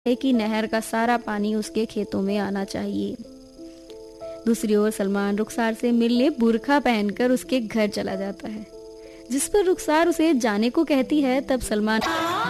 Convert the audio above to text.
है कि नहर का सारा पानी उसके खेतों में आना चाहिए। दूसरी ओर सलमान रुखसार से मिलने बुर्का पहनकर उसके घर चला जाता है, जिस पर रुखसार उसे जाने को कहती है। तब सलमान